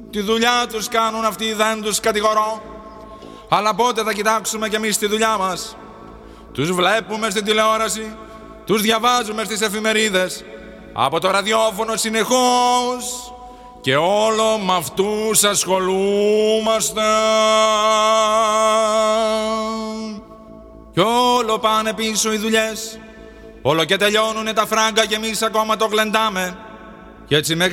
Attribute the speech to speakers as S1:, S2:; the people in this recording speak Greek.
S1: Τη δουλειά τους κάνουν αυτοί, δεν τους κατηγορώ. Αλλά πότε θα κοιτάξουμε κι εμείς τη δουλειά μας? Τους βλέπουμε στην τηλεόραση, τους διαβάζουμε στις εφημερίδες, από το ραδιόφωνο συνεχώς, και όλο με αυτούς ασχολούμαστε. Κι όλο πάνε πίσω οι δουλειές, όλο και τελειώνουνε τα φράγκα και εμείς ακόμα το γλεντάμε. Κι έτσι